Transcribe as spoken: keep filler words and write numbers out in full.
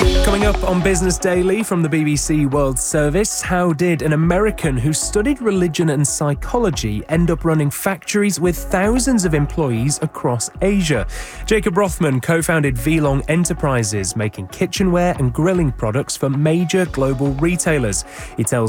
Coming up on Business Daily from the B B C World Service, how did an American who studied religion and psychology end up running factories with thousands of employees across Asia? Jacob Rothman co-founded Vlong Enterprises, making kitchenware and grilling products for major global retailers. He tells